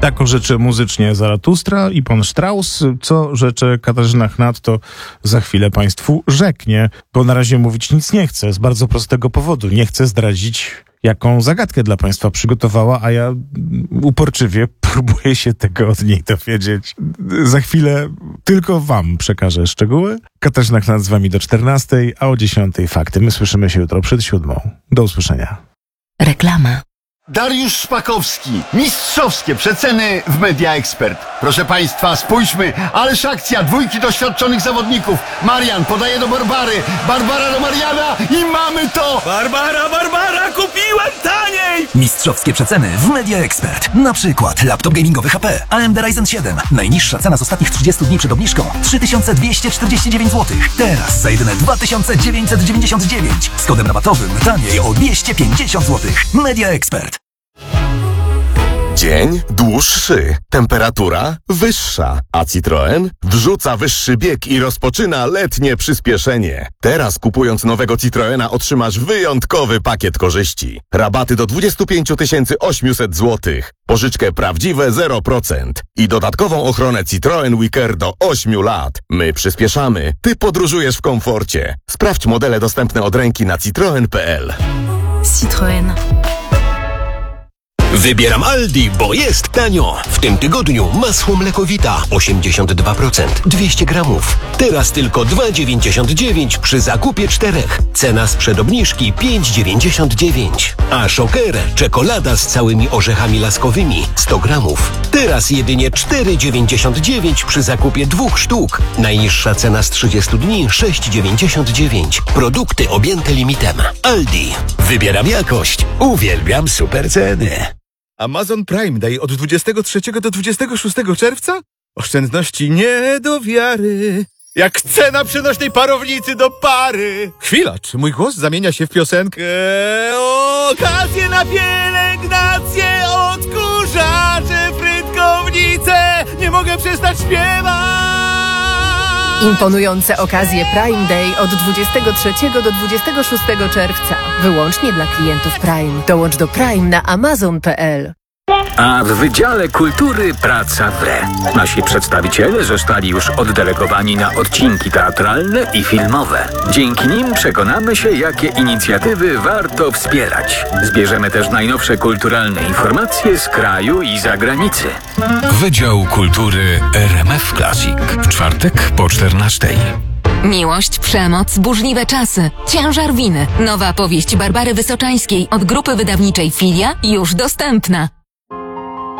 Jako rzeczy muzycznie Zaratustra i pan Strauss, co rzeczy Katarzyna Chnat, to za chwilę państwu rzeknie, bo na razie mówić nic nie chce, z bardzo prostego powodu. Nie chce zdradzić, jaką zagadkę dla państwa przygotowała, a ja uporczywie próbuję się tego od niej dowiedzieć. Za chwilę tylko wam przekażę szczegóły. Katarzyna Chnat z wami do 14, a o 10 fakty. My słyszymy się jutro przed 7. Do usłyszenia. Reklama. Dariusz Szpakowski. Mistrzowskie przeceny w Media Expert. Proszę państwa, spójrzmy, ależ akcja, dwójki doświadczonych zawodników. Marian podaje do Barbary, Barbara do Mariana i mamy to! Barbara, kupiłem taniej! Mistrzowskie przeceny w Media Expert. Na przykład laptop gamingowy HP AMD Ryzen 7. Najniższa cena z ostatnich 30 dni przed obniżką 3249 zł. Teraz za jedyne 2999. Z kodem rabatowym taniej o 250 zł. Media Expert. Dzień dłuższy, temperatura wyższa, a Citroen wrzuca wyższy bieg i rozpoczyna letnie przyspieszenie. Teraz kupując nowego Citroena otrzymasz wyjątkowy pakiet korzyści. Rabaty do 25 800 zł, pożyczkę prawdziwe 0% i dodatkową ochronę Citroen WeCare do 8 lat. My przyspieszamy, ty podróżujesz w komforcie. Sprawdź modele dostępne od ręki na citroen.pl. Citroen. Wybieram Aldi, bo jest tanio. W tym tygodniu masło mlekowita 82%, 200 gramów. Teraz tylko 2,99 przy zakupie 4. Cena sprzed obniżki 5,99. A Shocker czekolada z całymi orzechami laskowymi 100 gramów. Teraz jedynie 4,99 przy zakupie 2 sztuk. Najniższa cena z 30 dni 6,99. Produkty objęte limitem. Aldi. Wybieram jakość. Uwielbiam super ceny. Amazon Prime Day od 23 do 26 czerwca? Oszczędności nie do wiary. Jak cena przenośnej parownicy do pary. Chwila, czy mój głos zamienia się w piosenkę? Okazje na pielęgnację, odkurzacze, frytkownice. Nie mogę przestać śpiewać. Imponujące okazje Prime Day od 23 do 26 czerwca. Wyłącznie dla klientów Prime. Dołącz do Prime na amazon.pl. A w Wydziale Kultury praca wre. Nasi przedstawiciele zostali już oddelegowani na odcinki teatralne i filmowe. Dzięki nim przekonamy się, jakie inicjatywy warto wspierać. Zbierzemy też najnowsze kulturalne informacje z kraju i zagranicy. Wydział Kultury RMF Classic. W czwartek po 14. Miłość, przemoc, burzliwe czasy, ciężar winy. Nowa powieść Barbary Wysoczańskiej od grupy wydawniczej Filia już dostępna.